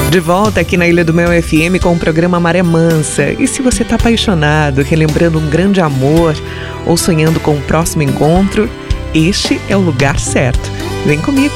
De volta aqui na Ilha do Mel FM com o programa Maré Mansa. E se você está apaixonado, relembrando um grande amor ou sonhando com o próximo encontro, este é o lugar certo. Vem comigo!